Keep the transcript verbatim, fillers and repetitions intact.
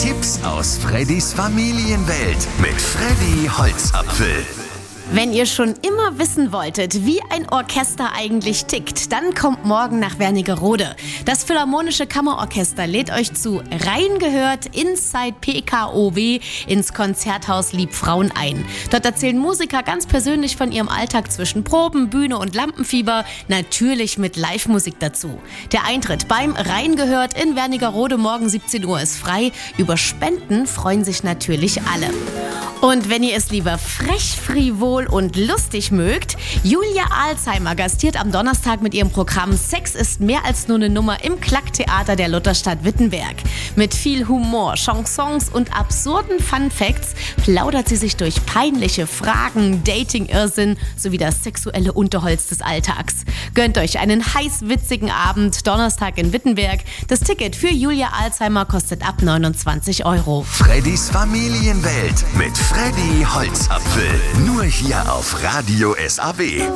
Tipps aus Freddys Familienwelt mit Freddy Holzapfel. Wenn ihr schon immer wissen wolltet, wie ein Orchester eigentlich tickt, dann kommt morgen nach Wernigerode. Das Philharmonische Kammerorchester lädt euch zu Reingehört Inside P K O W ins Konzerthaus Liebfrauen ein. Dort erzählen Musiker ganz persönlich von ihrem Alltag zwischen Proben, Bühne und Lampenfieber, natürlich mit Live-Musik dazu. Der Eintritt beim Reingehört in Wernigerode morgen siebzehn Uhr ist frei. Über Spenden freuen sich natürlich alle. Und wenn ihr es lieber frech, frivol und lustig mögt, Julia Alzheimer gastiert am Donnerstag mit ihrem Programm Sex ist mehr als nur eine Nummer im Klacktheater der Lutherstadt Wittenberg. Mit viel Humor, Chansons und absurden Funfacts plaudert sie sich durch peinliche Fragen, Dating-Irrsinn sowie das sexuelle Unterholz des Alltags. Gönnt euch einen heißwitzigen Abend, Donnerstag in Wittenberg. Das Ticket für Julia Alzheimer kostet ab neunundzwanzig Euro. Freddys Familienwelt mit Freddy Holzapfel. Nur hier auf Radio S A W.